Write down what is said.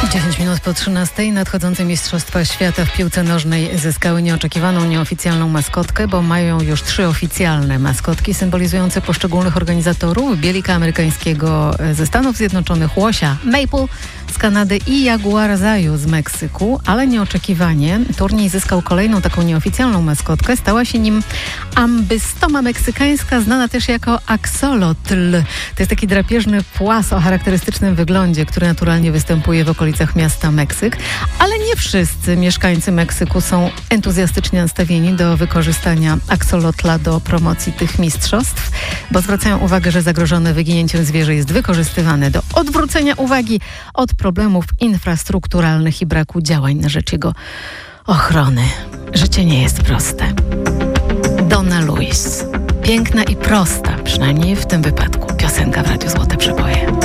10 minut po 13 nadchodzące Mistrzostwa Świata w piłce nożnej zyskały nieoczekiwaną, nieoficjalną maskotkę, bo mają już 3 oficjalne maskotki symbolizujące poszczególnych organizatorów: bielika amerykańskiego ze Stanów Zjednoczonych, łosia Maple z Kanady i jaguara Zaju z Meksyku, ale nieoczekiwanie turniej zyskał kolejną taką nieoficjalną maskotkę. Stała się nim ambystoma meksykańska, znana też jako axolotl. To jest taki drapieżny płas o charakterystycznym wyglądzie, który naturalnie występuje w okolicach miasta Meksyk, ale nie wszyscy mieszkańcy Meksyku są entuzjastycznie nastawieni do wykorzystania axolotla do promocji tych mistrzostw, bo zwracają uwagę, że zagrożone wyginięciem zwierzę jest wykorzystywane do odwrócenia uwagi od problemów infrastrukturalnych i braku działań na rzecz jego ochrony. Życie nie jest proste. Donna Luis. Piękna i prosta, przynajmniej w tym wypadku. Piosenka w Radiu Złote Przeboje.